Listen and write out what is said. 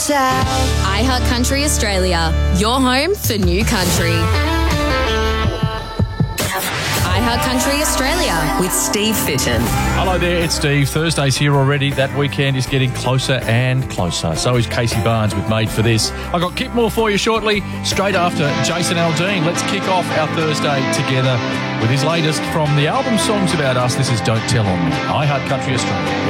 south. iHeart Country Australia, your home for new country. iHeart Country Australia with Steve Fitton. Hello there, it's Steve. Thursday's here already. That weekend is getting closer and closer. So is Casey Barnes with Made for This. I've got Kip Moore for you shortly, straight after Jason Aldean. Let's kick off our Thursday together with his latest from the album Songs About Us. This is Don't Tell On Me. iHeart Country Australia.